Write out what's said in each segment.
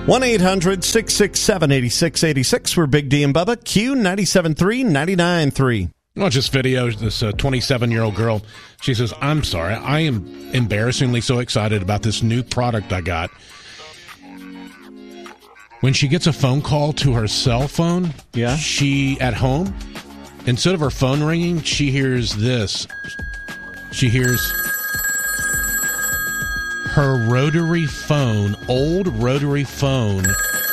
1-800-667-8686. We're Big D and Bubba. Q97.3, 99.3. Watch this video. This 27-year-old girl. She says, I'm sorry. I am embarrassingly so excited about this new product I got. When she gets a phone call to her cell phone, she, at home, instead of her phone ringing, she hears this. She hears her rotary phone, old rotary phone,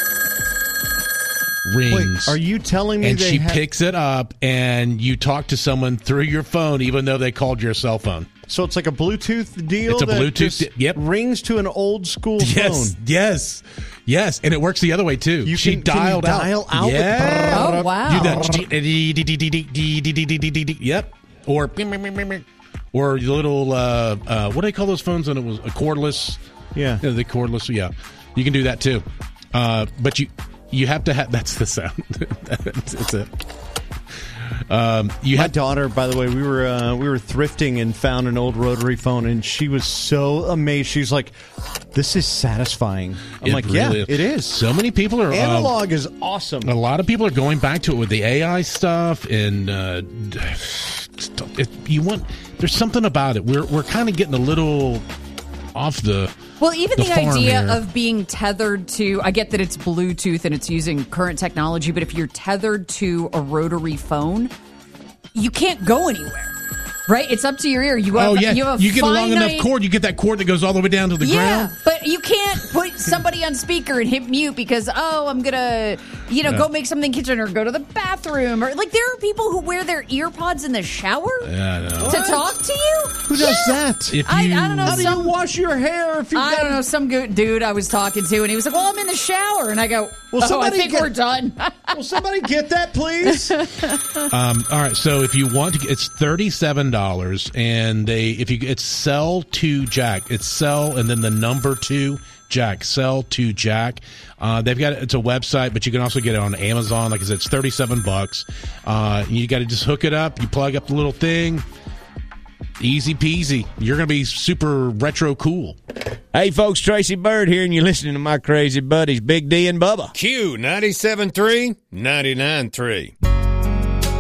rings. Wait, are you telling me and she picks it up and you talk to someone through your phone even though they called your cell phone? So it's like a Bluetooth deal? It's a Bluetooth, yep. Rings to an old school phone. Yes. And it works the other way too. She dialed out. Dial out? Yeah. Oh, wow. Do that. Yep. Or the little, what do they call those phones? And it was a cordless. Yeah. The cordless. Yeah. You can do that too. But you have to have, that's the sound. That's it. My daughter, by the way, we were thrifting and found an old rotary phone, and she was so amazed. She's like, "This is satisfying." I'm like, really "Yeah, it is." So many people are analog is awesome. A lot of people are going back to it with the AI stuff, and there's something about it. We're kind of getting a little off the. Well, even the idea here of being tethered to, I get that it's Bluetooth and it's using current technology, but if you're tethered to a rotary phone, you can't go anywhere. Right? It's up to your ear. You get a long enough cord, you get that cord that goes all the way down to the ground. Yeah, but you can't put somebody on speaker and hit mute because, I'm going to, go make something in the kitchen or go to the bathroom. Or like, there are people who wear their ear pods in the shower to talk to you. Who does that? I don't know. How do you wash your hair if you I don't know. Some dude I was talking to, and he was like, well, I'm in the shower. And I go, I think we're done. Will somebody get that, please? All right, so if you want to, it's $37, and it's sell to Jack. It's sell and then the number 2 Jack. Sell to Jack. It's a website, but you can also get it on Amazon. Like I said, it's $37. You got to just hook it up. You plug up the little thing. Easy peasy. You're going to be super retro cool. Hey, folks, Tracy Bird here, and you're listening to my crazy buddies, Big D and Bubba. Q97.3, 99.3.